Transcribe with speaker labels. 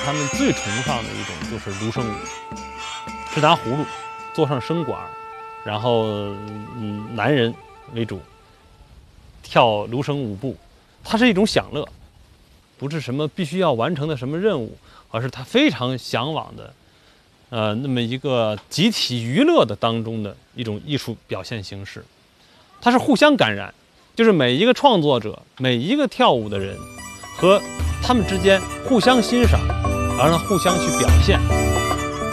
Speaker 1: 他们最崇尚的一种就是芦笙舞，是拿葫芦做上笙管，然后男人为主跳芦笙舞步，它是一种享乐，不是什么必须要完成的什么任务，而是他非常向往的那么一个集体娱乐的当中的一种艺术表现形式。它是互相感染，就是每一个创作者，每一个跳舞的人和他们之间互相欣赏，然后互相去表现。